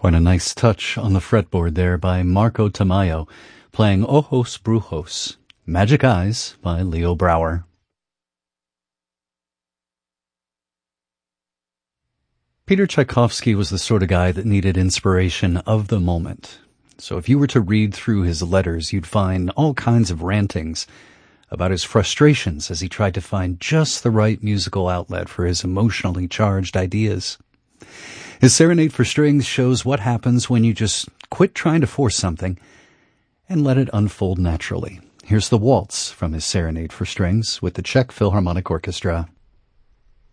Quite a nice touch on the fretboard there by Marco Tamayo, playing Ojos Brujos, Magic Eyes by Leo Brouwer. Peter Tchaikovsky was the sort of guy that needed inspiration of the moment. So if you were to read through his letters, you'd find all kinds of rantings about his frustrations as he tried to find just the right musical outlet for his emotionally charged ideas. His Serenade for Strings shows what happens when you just quit trying to force something and let it unfold naturally. Here's the waltz from his Serenade for Strings with the Czech Philharmonic Orchestra.